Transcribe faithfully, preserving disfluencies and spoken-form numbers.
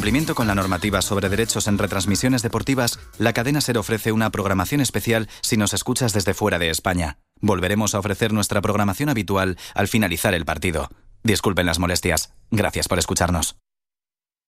cumplimiento con la normativa sobre derechos en retransmisiones deportivas, la cadena SER ofrece una programación especial si nos escuchas desde fuera de España. Volveremos a ofrecer nuestra programación habitual al finalizar el partido. Disculpen las molestias. Gracias por escucharnos.